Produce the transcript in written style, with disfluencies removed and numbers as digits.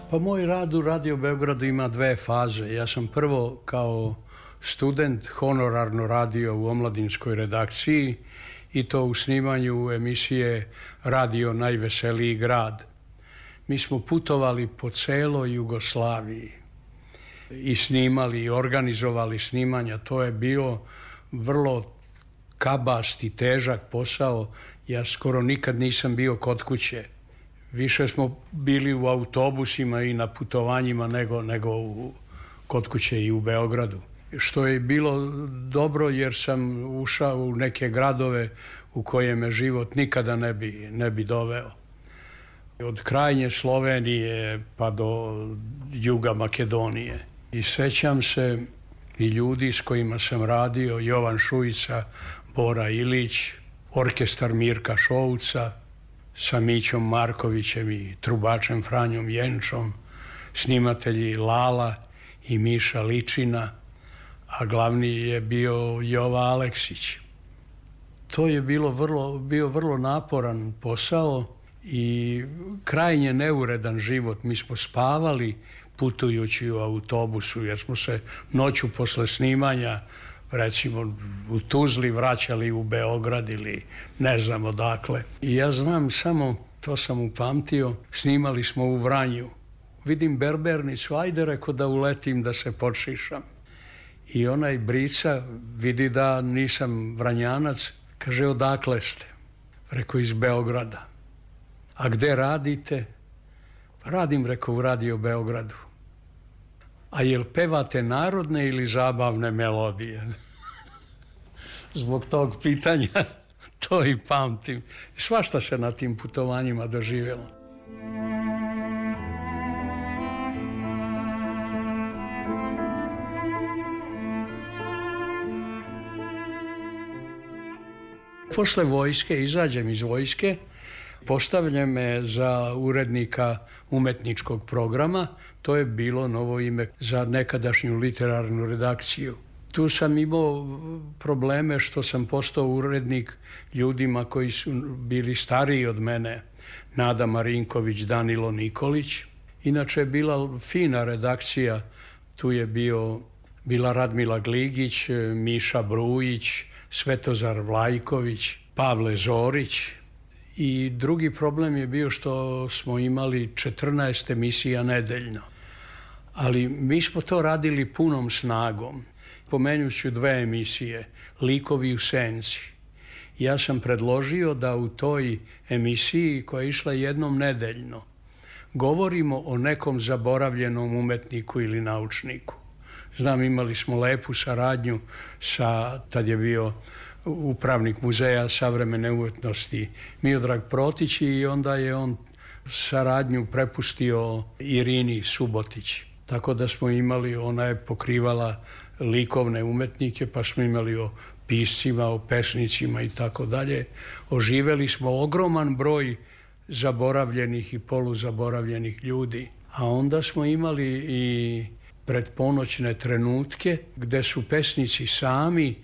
Pa moj rad u Radio Beogradu ima dve faze. Ja sam prvo kao student honorarno radio u omladinskoj redakciji i to u snimanju emisije Radio Najveseliji grad. Mi smo putovali po celoj Jugoslaviji i snimali i organizovali snimanja. To je bio vrlo kabast i težak posao. Ja skoro nikad nisam bio kod kuće. Više smo bili u autobusima i na putovanjima nego kod kuće i u Beogradu. Što je bilo dobro jer sam ušao u neke gradove u koje me život nikada ne bi doveo. Od krajnje Slovenije pa do juga Makedonije. I sećam se i ljudi s kojima sam radio, Jovan Šujica, Bora Ilić, orkestar Mirka Šouca, sa Mićom Markovićem i trubačem Franjom Jenčom, snimatelji Lala i Miša Ličina, a glavni je bio Jova Aleksić. To je bio vrlo naporan posao i krajnje neuredan život. Mi smo spavali putujući u autobusu jer smo se noću posle snimanja recimo u Tuzli vraćali u Beograd ili ne znam odakle. I ja znam samo, to sam upamtio, snimali smo u Vranju. Vidim berbernicu, ajde reko da uletim da se počišam. I onaj Brica vidi da nisam Vranjanac, kaže odakle ste? Reko iz Beograda. A gde radite? Radim, reko, u Radio Beogradu. A jel pevate narodne ili zabavne melodije? Zbog tog pitanja to i pamtim. Svašta se na tim putovanjima doživjelo. Posle vojske, izađem iz vojske, postavlja me za urednika umetničkog programa. To je bilo novo ime za nekadašnju literarnu redakciju. Tu sam imao probleme što sam postao urednik ljudima koji su bili stariji od mene. Nada Marinković, Danilo Nikolić. Inače je bila fina redakcija. Tu je bila Radmila Gligić, Miša Brujić, Svetozar Vlajković, Pavle Zorić. I drugi problem je bio što smo imali 14 emisija nedeljno. Ali mi smo to radili punom snagom. Pomenuću dve emisije, Likovi u senci. Ja sam predložio da u toj emisiji koja je išla jednom nedeljno govorimo o nekom zaboravljenom umetniku ili naučniku. Znam, imali smo lepu saradnju tad je bio upravnik Muzeja savremene umetnosti Miodrag Protić i onda je on saradnju prepustio Irini Subotić. Tako da smo imali, ona je pokrivala likovne umetnike, pa smo imali o piscima, o pesnicima i tako dalje. Oživeli smo ogroman broj zaboravljenih i poluzaboravljenih ljudi. A onda smo imali i predponoćne trenutke gde su pesnici sami